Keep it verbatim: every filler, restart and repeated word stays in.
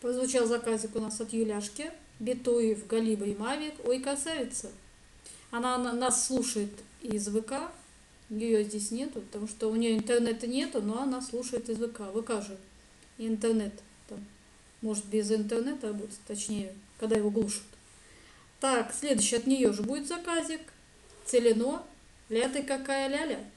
Прозвучал заказик у нас от Юляшки. Битуев, Галиба и Мавик. Ой, красавица. Она на- нас слушает из ВК. Ее здесь нету, потому что у нее интернета нету, но она слушает из ВК. ВК же интернет. Там, может, без интернета работать, точнее, когда его глушат. Так, следующий от нее же будет заказик. Целено. Ля ты какая ляля.